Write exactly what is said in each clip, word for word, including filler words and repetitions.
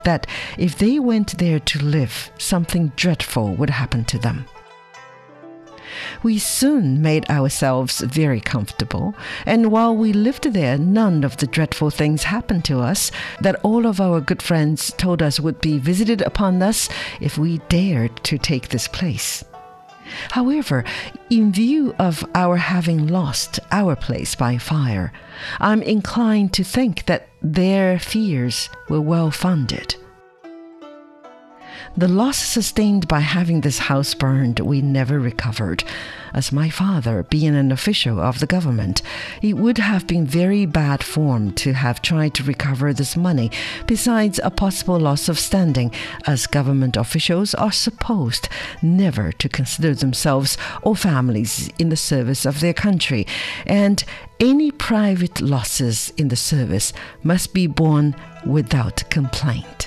that if they went there to live, something dreadful would happen to them. We soon made ourselves very comfortable, and while we lived there, none of the dreadful things happened to us that all of our good friends told us would be visited upon us if we dared to take this place. However, in view of our having lost our place by fire, I'm inclined to think that their fears were well-founded. The loss sustained by having this house burned we never recovered. As my father, being an official of the government, it would have been very bad form to have tried to recover this money, besides a possible loss of standing, as government officials are supposed never to consider themselves or families in the service of their country, and any private losses in the service must be borne without complaint.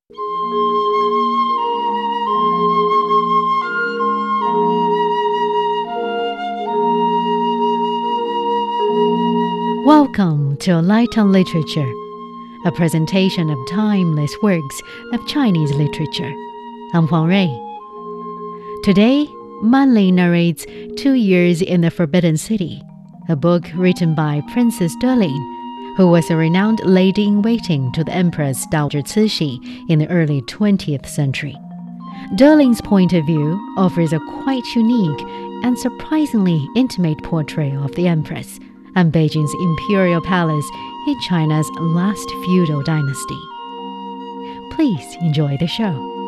Welcome to Light on Literature, a presentation of timeless works of Chinese literature. I'm Huang Rui. Today, Man Ling narrates Two Years in the Forbidden City, a book written by Princess Deling, who was a renowned lady-in-waiting to the Empress Dowager Cixi in the early twentieth century. Deling's point of view offers a quite unique and surprisingly intimate portrayal of the Empress and Beijing's imperial palace in China's last feudal dynasty. Please enjoy the show.